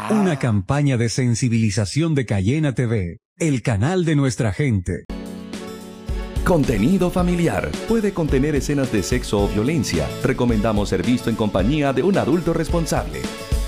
Una campaña de sensibilización de Cayena TV, el canal de nuestra gente. Contenido familiar. Puede contener escenas de sexo o violencia. Recomendamos ser visto en compañía de un adulto responsable.